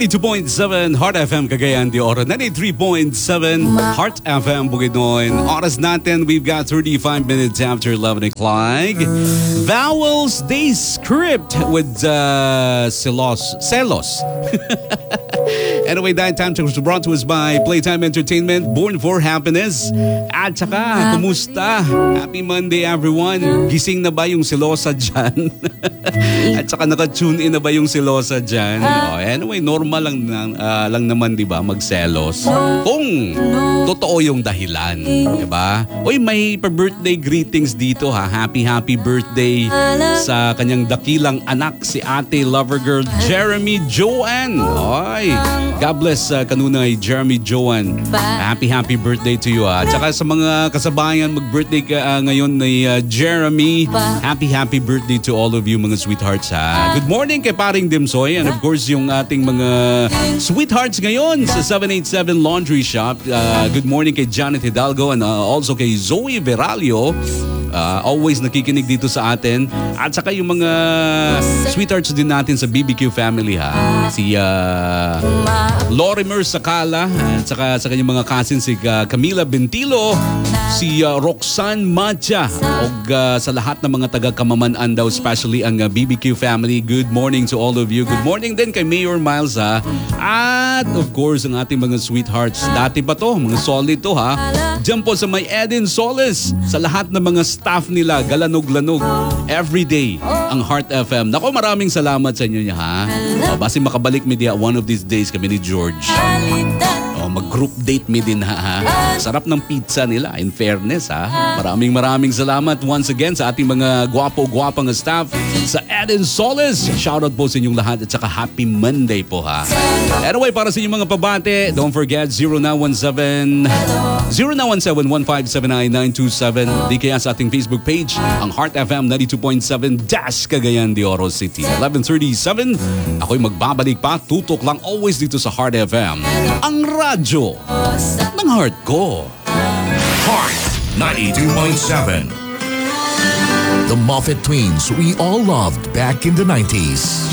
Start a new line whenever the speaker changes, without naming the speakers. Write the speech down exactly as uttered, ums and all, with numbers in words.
ninety-two point seven Heart F M Cagayan de Oro, ninety-three point seven Heart F M Bukidnon. Oras natin, we've got thirty-five minutes after eleven o'clock. Vowels Day Script with uh, Celos. Celos. Anyway, that time check was brought to us by Playtime Entertainment, Born for Happiness. At saka, kumusta? Happy Monday, everyone. Gising na ba yung silosa dyan? At saka naka-tune in na ba yung silosa dyan? Oh, anyway, normal lang, uh, lang naman, di ba, magselos. Kung totoo yung dahilan, di ba? Uy, may pa-birthday greetings dito ha. Happy, happy birthday sa kanyang dakilang anak, si ate lover girl, Jeremy Joanne. Oy, God bless uh, kanunay, Jeremy Joanne. Happy, happy birthday to you ha. At saka sa mga kasabayan, mag-birthday ka uh, ngayon ni uh, Jeremy. Happy, happy birthday to all of you mga sweethearts ha. Good morning kay paring Dimsoy and of course yung ating mga sweethearts ngayon sa seven eighty-seven Laundry Shop. Uh, good morning kay Janet Hidalgo and uh, also kay Zoe Veralio. Uh, always nakikinig dito sa atin. At saka yung mga sweethearts din natin sa B B Q family ha. Si uh, Lorimer Sakala at saka sa kanyang mga cousins si uh, Camila Bentilo, si uh, Roxanne Madja o uh, sa lahat ng mga taga-Kamaman daw, especially ang uh, B B Q family. Good morning to all of you. Good morning din kay Mayor Miles ha. At of course ang ating mga sweethearts. Dati pa to, mga solid to ha. Diyan po sa may Eden Solis, sa lahat ng mga staff nila, galanog-lanog. Everyday ang Heart F M. Nako, maraming salamat sa inyo niya ha. O, basi makabalik media one of these days kami ni George. O, mag-group date me din ha, ha. Sarap ng pizza nila, in fairness ha. Maraming maraming salamat once again sa ating mga gwapo-gwapang staff sa Eden Solis. Shoutout po sa inyong lahat at saka happy Monday po ha. Anyway, para sa inyong mga pabate, don't forget zero nine one seven one five seven nine nine two seven. Di kaya sa ating Facebook page, ang Heart F M ninety-two point seven Dash Cagayan de Oro City. eleven thirty-seven, ako'y magbabalik pa. Tutok lang always dito sa Heart F M. Ang radyo ng heart ko.
Heart ninety-two point seven. The Moffat Twins we all loved back in the nineties.